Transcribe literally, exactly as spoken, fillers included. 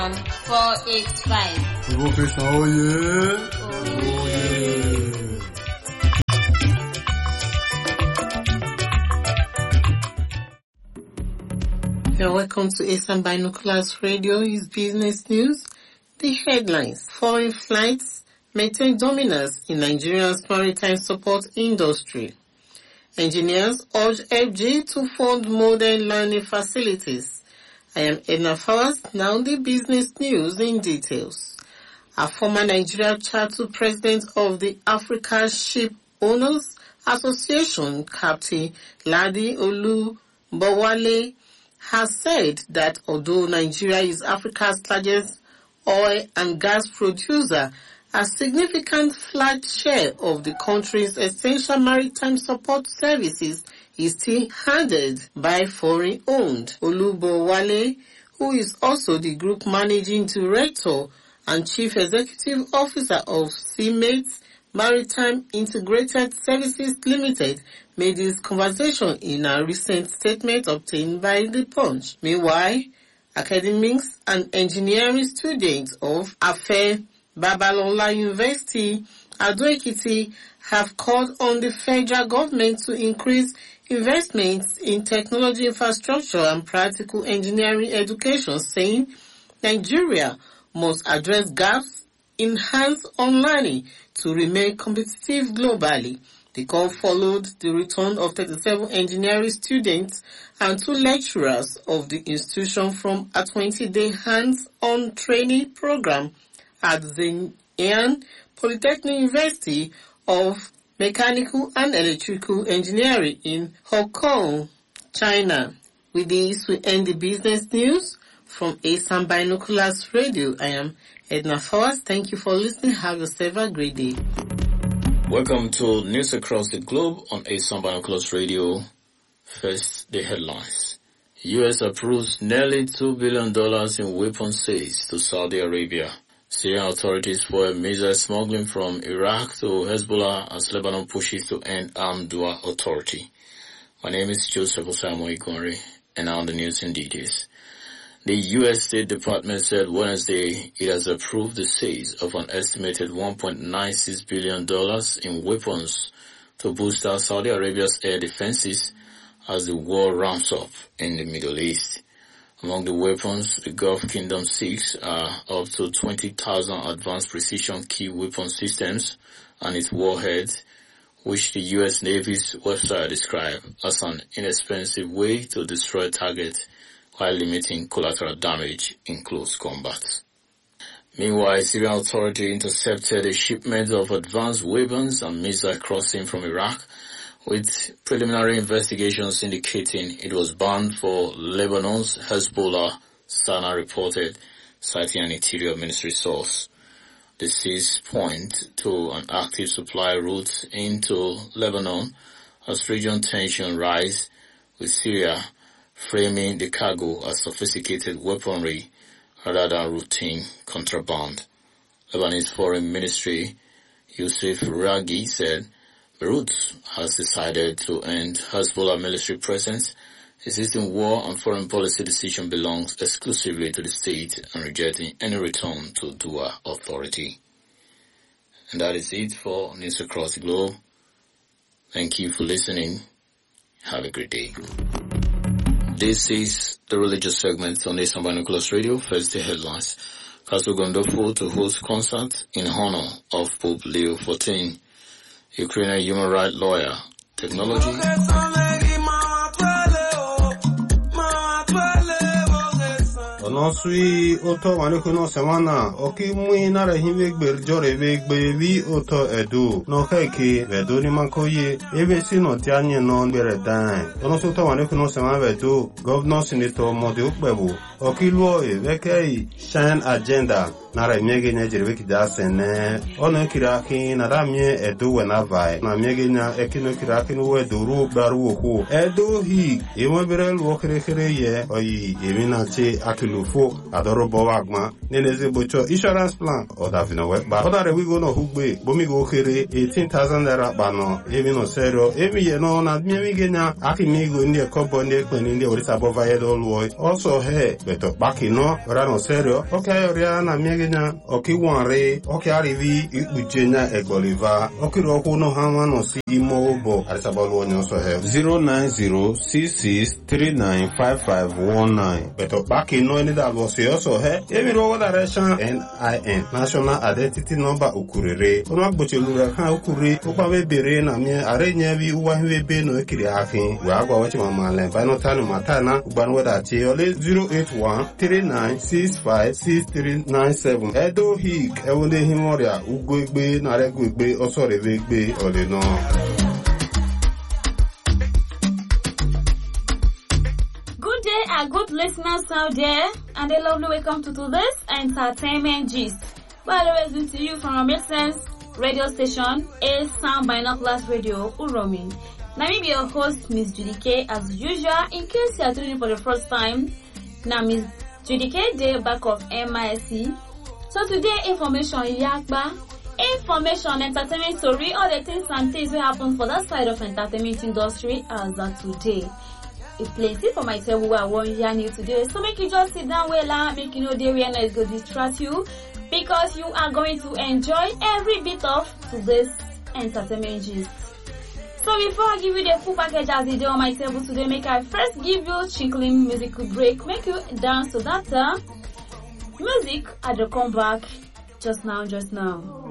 four eight five. Provocation, oh yeah. Oh yeah. You're welcome to Asian Binoculars Radio, his business news. The headlines: foreign flights maintain dominance in Nigeria's maritime support industry. Engineers urge F G to fund modern learning facilities. I am Edna Fawaz. Now the business news in details. A former Nigeria Charter President of the Africa Ship Owners Association, Captain Ladi Olubowale, has said that although Nigeria is Africa's largest oil and gas producer, a significant flat share of the country's essential maritime support services is still handled by foreign-owned. Olubowale, who is also the group managing director and chief executive officer of Seamates Maritime Integrated Services Limited, made this conversation in a recent statement obtained by The Punch. Meanwhile, academics and engineering students of Afe Babalola University, Ado-Ekiti, have called on the federal government to increase investments in technology infrastructure and practical engineering education, saying Nigeria must address gaps in hands-on learning to remain competitive globally. The call followed the return of thirty-seven engineering students and two lecturers of the institution from a twenty-day hands-on training program at the Ian Polytechnic University of Mechanical and Electrical Engineering in Hong Kong, China. With this, we end the business news from Asian Binoculars Radio. I am Edna Fawaz. Thank you for listening. Have yourself a great day. Welcome to News Across the Globe on Asian Binoculars Radio. First, the headlines. U S approves nearly two billion dollars in weapons sales to Saudi Arabia. Syrian authorities foil missile smuggling from Iraq to Hezbollah as Lebanon pushes to end armed dual authority. My name is Joseph Osamo Igonri, and now the news in details. The U S State Department said Wednesday it has approved the sales of an estimated one point nine six billion dollars in weapons to boost out Saudi Arabia's air defenses as the war ramps up in the Middle East. Among the weapons the Gulf Kingdom seeks are up to twenty thousand advanced precision key weapon systems and its warheads, which the U S Navy's website described as an inexpensive way to destroy targets while limiting collateral damage in close combat. Meanwhile, Syrian authorities intercepted a shipment of advanced weapons and missiles crossing from Iraq, with preliminary investigations indicating it was bound for Lebanon's Hezbollah, Sana reported, citing an Interior Ministry source. The seas point to an active supply route into Lebanon as regional tension rise, with Syria framing the cargo as sophisticated weaponry rather than routine contraband. Lebanese Foreign Ministry Youssef Raghi said Beirut has decided to end Hezbollah military presence. Existing war and foreign policy decision belongs exclusively to the state and rejecting any return to dual authority. And that is it for News Across the Globe. Thank you for listening. Have a great day. This is the religious segment on Asian Binoculars Radio. First, the headlines. Castle Gandolfo to host concert in honor of Pope Leo the fourteenth. Ukrainian human rights lawyer. Technology. No sui oto wanekuno semana oki mui nara hime gberjore ve gbevi oto edu no keke vedo ni mankoye ebe si no tianye no bere dan ono soto wanekuno semana vedo governor senator mode ukbebu oki luo e vekei shine agenda nara miege nya jerebe kida sene ono kiraki na ramie edo wena vai na miege nya ekino kiraki no eduru baru oku edo hi emobere lu okere kere ye oyi emina che akilufo adoro bowagma neneze bocho insurance plan oda vino we ba oda re we go no hugbe bomi go kere eighteen thousand naira bano emino serio emi ye no na miege nya akimi go ndi kobo ndi ekweni ndi orisa bova ye do luo also he beto bakino ora no serio okay ora na miege nya oki wanre oki arrivi ikbujenya egboliva oki ro ku no hanwa no si imo bo orisa bo luo nyo so he zero nine zero six six three nine five five one nine beto bakino ni da lo se also he emi ro direction N I N national identity number ukurere ono agboche lura kan ukure o pa be bere na mi are nya bi uwa hwe be no ekiri akin we agwa wachi mama le ba no tanu matana ugban weda che ole zero eight one three nine six five six three nine seven edo hik ewonde himoria ugwegbe na regwegbe osorevegbe ole no. Good day, our good listeners out there, and a lovely welcome to today's entertainment gist. By the way, to you from our Make radio station, A Sound Binoculars Radio, Uromi. Now me be your host, Miss Judy K, as usual. In case you are tuning in for the first time, now Miss Judy K, day back of M I S C. So today, information yakba, information, entertainment story, all the things and things will happen for that side of entertainment industry as of today. It's plenty for my table where I want to hear you today. So make you just sit down well, make you know the way and go distract you, because you are going to enjoy every bit of today's entertainment gist. So before I give you the full package as the day on my table today, make I first give you chinkling musical break, make you dance to that uh, music at the comeback just now, just now.